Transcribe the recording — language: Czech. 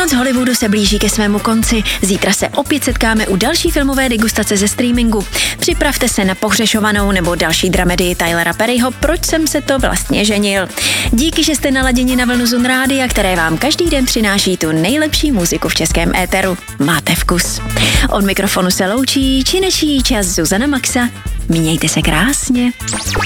Noc Hollywoodu se blíží ke svému konci. Zítra se opět setkáme u další filmové degustace ze streamingu. Připravte se na Pohřešovanou nebo další dramedii Tylera Perryho Proč jsem se to vlastně ženil. Díky, že jste naladěni na vlnu Zun Rádia, které vám každý den přináší tu nejlepší muziku v českém éteru. Máte vkus. Od mikrofonu se loučí činečí čas Zuzana Maxa. Mějte se krásně.